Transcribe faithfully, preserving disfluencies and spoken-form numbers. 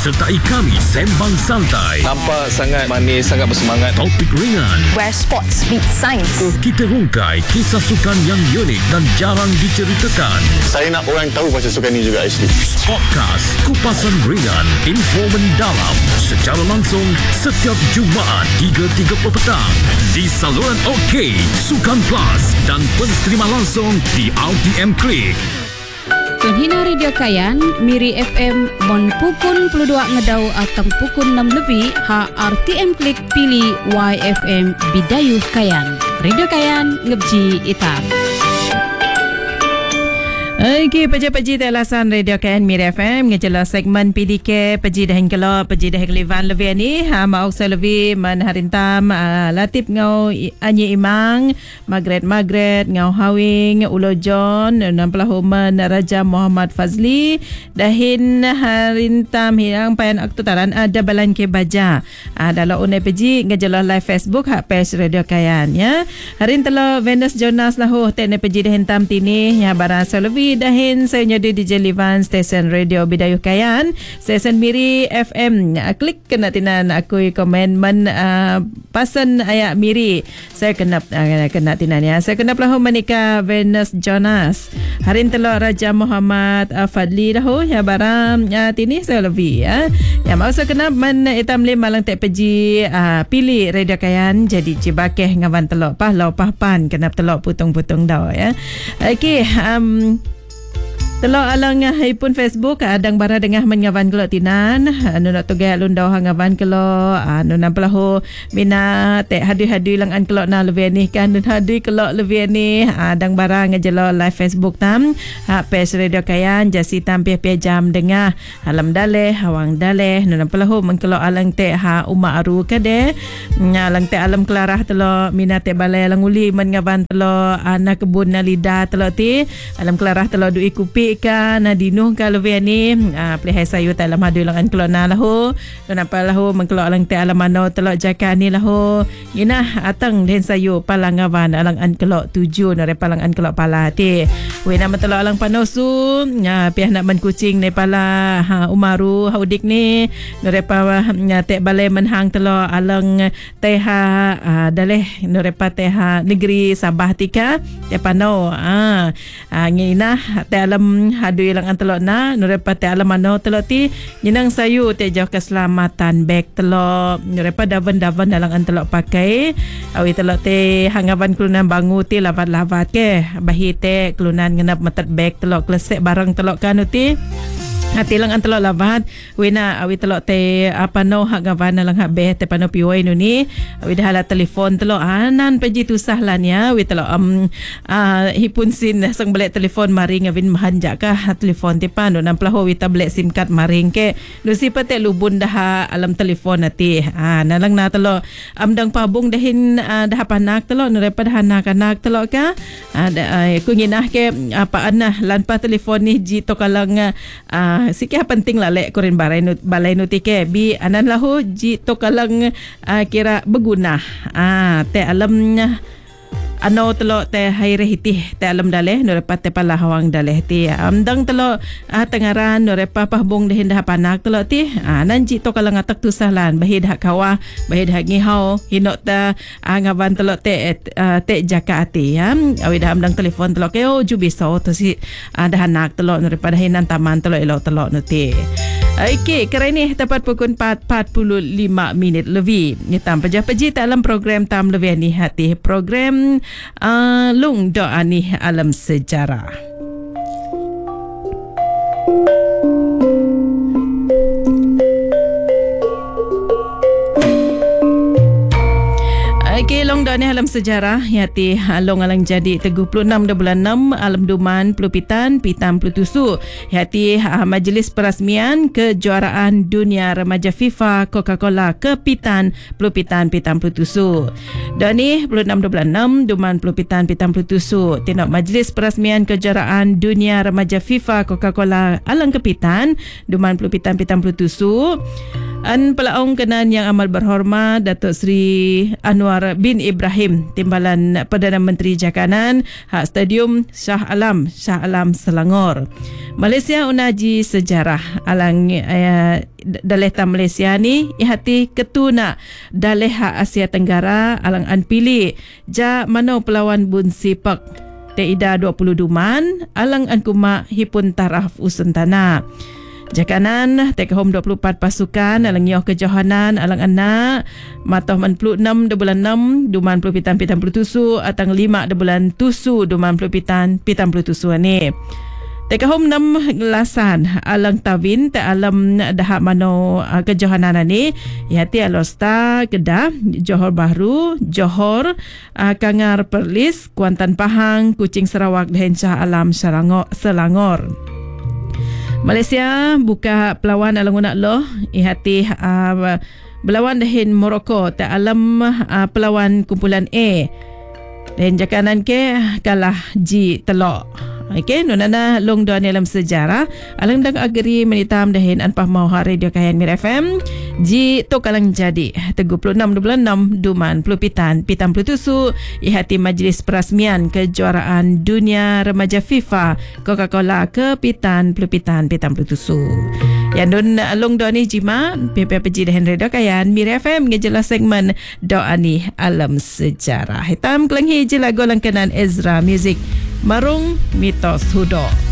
Sertai kami sembang santai. Nampak sangat manis, sangat bersemangat. Topik ringan. Where sports meet science. Kita rungkai kisah sukan yang unik dan jarang diceritakan. Saya nak orang tahu pasal sukan ni juga actually. Podcast Kupasan Ringan, info mendalam secara langsung setiap Jumaat tiga tiga puluh petang di saluran OK, Sukan Plus dan pensterima langsung di R T M Klik. Penghina Radio Kayan, Miri F M, Bon Pukun puluh dua ngedau atau pukul enam lebih, ha R T M Klik pilih Y F M Bidayuh Kayan. Radio Kayan, ngebji itam. Okey, peji-peji telasan Radio Kayan Miri F M ngejelas segmen P D K peji dah hingkelo peji dah kelivan lebih ni ha mau saya lebih man harintam uh, Latif ngau Anyi Imang, Margaret Margaret ngau Hawing Ulo John enam puluh man Raja Muhammad Fazli dahin harintam hiang payan aktutaran ada balan ke baja uh, dalam une peji ngejelas live Facebook hak page Radio Kayan ya harin telo Venus Jonas lahu tene peji dah hintam tini ya barasa lebih dahin saya nyedi di Jelivan stesen radio Bidayuh Kayan stesen Miri F M klik kena tinan aku komen men uh, pasan ayak Miri saya kena uh, kena tinan ya saya kena pelahu menikah Venus Jonas harin telok Raja Muhammad uh, Fadli dah ya barang uh, tini saya lebih ya ya mau saya kena men itam lim malang tek peji uh, pilih Radio Kayan jadi cibakeh ngawan telok pah lau pah pan kena telok putung-putung dah ya okey um telok alang haipun Facebook adang bara dengah mengawan kelo tinan anu nak tugai lundau hangawan kelo anu nampelahu mina tek hadu-hadu lang an kelo na lebih ni kan dan hadu kelo lebih ni adang bara ngejelo live Facebook tam ha page Radio Kayan jasi tampih pe jam dengah alam daleh hawang daleh nu nampelahu mengkelo alang tek ha uma aru kade alang tek alam kelarah telo mina tek balai alang uli mengawan telo anak kebun na lidah telo ti alam kelarah telo dui kupi ka na dinuh ka lebih ni ah pelihai sayu tak alam hadu langan kelok na lahu kenapa lahu mengkelok alang te alam mano telok jaka ni lahu inah atang den sayu palangawan alang an kelok tuju na palang an kelok pala ti we nama telok alang panosu nya piah nak men kucing ne pala ha umaru haudik ni norepa nya te balai menhang telok alang te ha ah, daleh norepa te ha negeri Sabah tika te pano ah ngina te alam hadu ilang antelok na nurepate alamano telok ti nyinang sayu te jauh keselamatan beg telok nurepa davan-davan dalang antelok pakai awi telok te hangawan kelunan bangu ti lavat-lavat ke bahi te kelunan ngenap metet beg telok klesek barang telok kanu ti hati lang ang telok lavat wina awi telok te apa no hak gawan lang hak beh te pano piwai nu ni awi dah ala telefon telok anan peji tusah lan ya awi telok um, uh, hipun sin sang belek telefon maring awin mahanjak kah telefon te pano nam plahu wita belek sim card maring ke nu sipate lubun dah alam telefon ati ah nalang na telok amdang pabung dahin uh, dah panak telok nu repa dah anak-anak telok ka ada uh, kunginah ke apa anah lan pa telefon ni ji to kalang uh, sikit penting lah lek kurin balai nut balai nutike bi anan lahu ji to kalang uh, kira berguna ah te alam ano telok te haire hitih te alam daleh no repa te pala hawang daleh ti amdang telok uh, tengaran no repa pahbung dehin dah panak telok ti ah nan ji to kalang atak tusahlan bahid hak kawa bahid hak ngihau hinok ta uh, ngawan telok te uh, te jaka ati ya awi dah amdang telefon telok ke oh jubi so to si uh, dah anak telok no repa dahinan taman telok elok telok no ti. Okey, kali ni tepat pukul empat empat puluh lima minit lebih. Ni tam pejah-peji dalam program tam lebih ni hati program uh, lung doa ni alam sejarah. Okey, long doa ni alam sejarah yati long alang jadi tiga puluh enam bulan enam alam duman pelupitan pitam pelutusu yati majlis perasmian kejuaraan dunia remaja FIFA Coca-Cola kepitan pelupitan pitam pelutusu. Doa ni dua puluh enam bulan enam duman pelupitan pitam pelutusu tinok majlis perasmian kejuaraan dunia remaja FIFA Coca-Cola alang kepitan duman pelupitan pitam pelutusu. An pelaong kenan yang amal berhormat Datuk Seri Anwar bin Ibrahim, Timbalan Perdana Menteri Jakanan hak Stadium Shah Alam, Shah Alam Selangor. Malaysia unaji sejarah alang uh, daleta Malaysia ni ihati ketuna daleha Asia Tenggara alang an pilih ja mano pelawan bun sipak teida dua puluh duman alang an kuma hipun taraf usun tanah. Jakanan take home dua puluh empat pasukan alang nyoh kejohanan alang anak matoh man puluh enam de bulan enam duman puluh pitan pitan puluh tusu atang lima de bulan tusu duman puluh pitan pitan puluh tusu ni. Take home enam lasan alang tawin te alam dahak mano uh, kejohanan ni ihati Alosta Kedah, Johor Bahru, Johor, uh, Kangar Perlis, Kuantan Pahang, Kuching Sarawak dan Shah Alam Selangor. Selangor. Malaysia buka pelawan alang unak loh ihati uh, belawan dahin Morocco te alam uh, pelawan kumpulan A dan jakanan ke kalah G telok. Okey, nunana long doan dalam sejarah alang dak agri menitam dahin anpah mau ha radio K N Mir F M ji to kalang jadi tiga puluh enam bulan enam duman puluh pitan pitan puluh tusu ihati majlis perasmian kejuaraan dunia remaja FIFA Coca-Cola ke pitan puluh pitan pitan puluh tusu. Yang don long doan ni jima P P P G dahin radio K N Mir F M ngejelas segmen doa ni alam sejarah. Hitam kelenghi je lagu langkanan Ezra Music Marung Mitos Hudo.